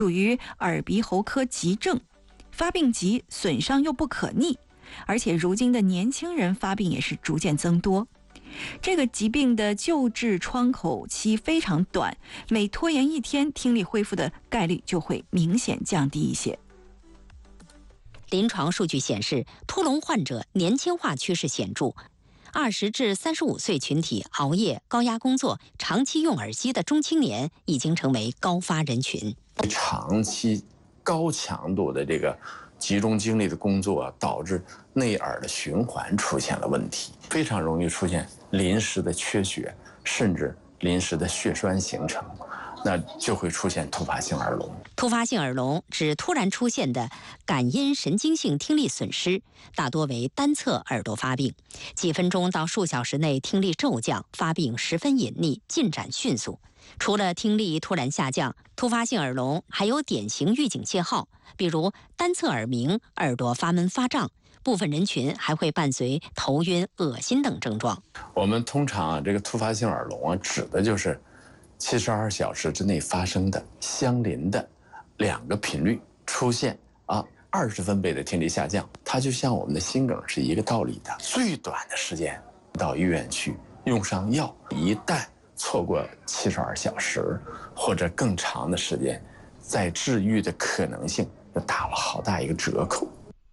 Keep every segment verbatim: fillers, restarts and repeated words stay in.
属于耳鼻喉科急症，发病急，损伤又不可逆，而且如今的年轻人发病也是逐渐增多。这个疾病的救治窗口期非常短，每拖延一天，听力恢复的概率就会明显降低一些。 临床数据显示，突聋患者年轻化趋势显著。二十至三十五岁群体熬夜、高压工作、长期用耳机的中青年已经成为高发人群。 长期高强度的这个集中精力的工作，导致内耳的循环出现了问题，非常容易出现临时的缺血，甚至临时的血栓形成，那就会出现突发性耳聋。 突发性耳聋指突然出现的感音神经性听力损失，大多为单侧耳朵发病，几分钟到数小时内听力骤降，发病十分隐匿，进展迅速。除了听力突然下降，突发性耳聋还有典型预警信号，比如单侧耳鸣、耳朵发闷发胀，部分人群还会伴随头晕、恶心等症状。 我们通常啊，这个突发性耳聋啊，指的就是七十二小时之内发生的相邻的两个频率出现啊二十分贝的听力下降，它就像我们的心梗是一个道理的。最短的时间到医院去用上药，一旦错过七十二小时或者更长的时间，在治愈的可能性就打了好大一个折扣。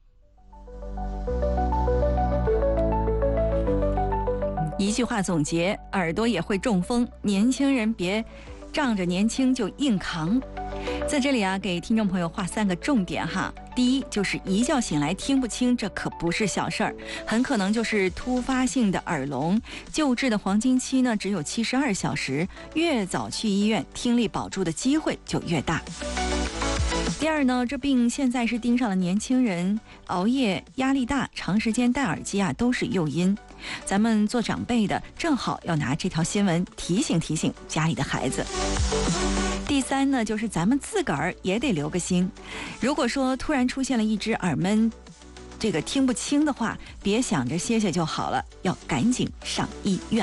一句话总结，耳朵也会中风，年轻人别仗着年轻就硬扛。在这里啊，给听众朋友画三个重点哈。第一，就是一觉醒来听不清，这可不是小事儿，很可能就是突发性的耳聋，救治的黄金期呢只有七十二小时，越早去医院，听力保住的机会就越大。第二呢，这病现在是盯上了年轻人，熬夜、压力大、长时间戴耳机啊，都是诱因。咱们做长辈的正好要拿这条新闻提醒提醒家里的孩子。第三呢，就是咱们自个儿也得留个心。如果说突然出现了一只耳闷，这个听不清的话，别想着歇歇就好了，要赶紧上医院。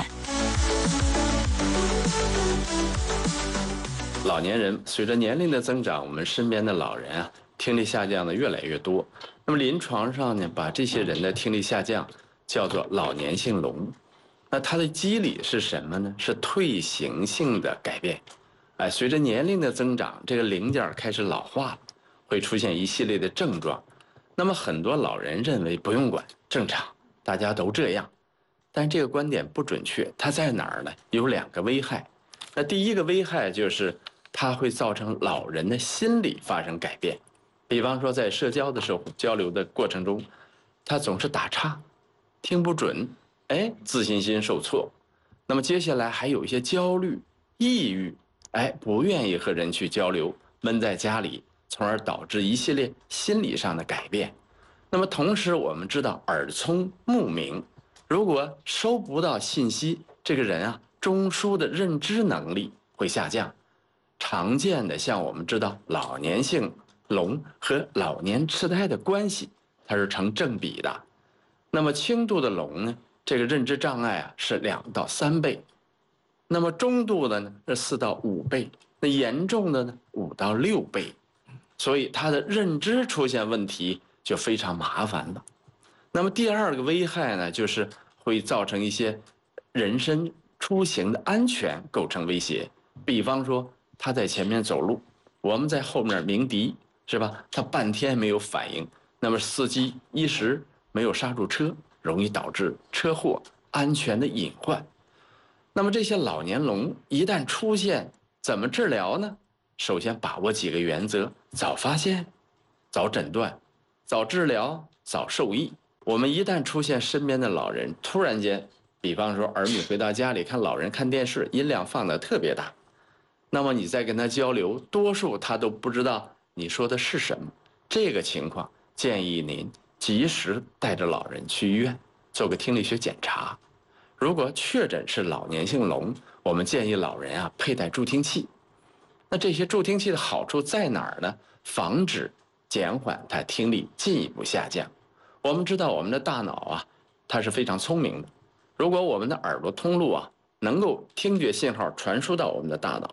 老年人随着年龄的增长，我们身边的老人啊，听力下降的越来越多。那么临床上呢，把这些人的听力下降叫做老年性聋。那它的机理是什么呢？是退行性的改变。哎，随着年龄的增长，这个零件开始老化了，会出现一系列的症状。那么很多老人认为不用管，正常，大家都这样。但这个观点不准确，它在哪儿呢？有两个危害。那第一个危害就是它会造成老人的心理发生改变，比方说在社交的时候，交流的过程中，他总是打岔，听不准，哎，自信心受挫。那么接下来还有一些焦虑、抑郁，哎，不愿意和人去交流，闷在家里，从而导致一系列心理上的改变。那么同时我们知道耳聪目明，如果收不到信息，这个人啊，中枢的认知能力会下降。常见的像我们知道老年性聋和老年痴呆的关系，它是成正比的。那么轻度的聋呢，这个认知障碍啊是两到三倍，那么中度的呢是四到五倍，那严重的呢五到六倍，所以他的认知出现问题就非常麻烦了。那么第二个危害呢，就是会造成一些人身出行的安全构成威胁，比方说他在前面走路，我们在后面鸣笛，是吧？他半天没有反应，那么司机一时没有刹住车，容易导致车祸、安全的隐患。那么这些老年聋一旦出现，怎么治疗呢？首先把握几个原则：早发现、早诊断、早治疗、早受益。我们一旦出现身边的老人突然间，比方说儿女回到家里看老人看电视，音量放得特别大，那么你再跟他交流，多数他都不知道你说的是什么。这个情况建议您及时带着老人去医院做个听力学检查。如果确诊是老年性聋，我们建议老人啊佩戴助听器。那这些助听器的好处在哪儿呢？防止减缓他听力进一步下降。我们知道我们的大脑啊，它是非常聪明的。如果我们的耳朵通路啊能够听觉信号传输到我们的大脑，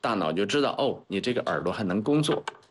大脑就知道哦，你这个耳朵还能工作。